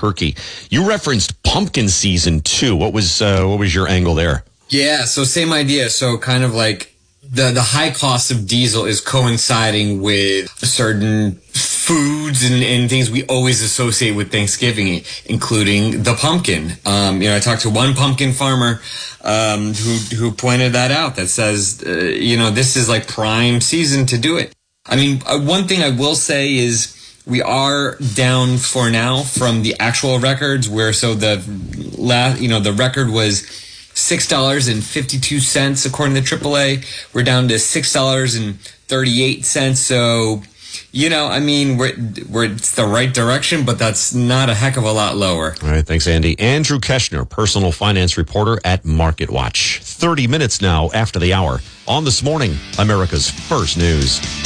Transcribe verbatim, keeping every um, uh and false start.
turkey. You referenced pumpkin season too. What was uh, what was your angle there? Yeah, so same idea. So kind of like the the high cost of diesel is coinciding with certain foods and, and things we always associate with Thanksgiving, including the pumpkin. Um, you know, I talked to one pumpkin farmer um, who who pointed that out. That says, uh, you know, this is like prime season to do it. I mean, uh, one thing I will say is we are down for now from the actual records. Where so the last, you know, the record was six dollars and fifty-two cents according to triple A. We're down to six dollars and thirty-eight cents. So, you know, I mean, we're, we're it's the right direction, but that's not a heck of a lot lower. All right, thanks, Andy. Andrew Keshner, personal finance reporter at MarketWatch. thirty minutes now after the hour on This Morning, America's First News.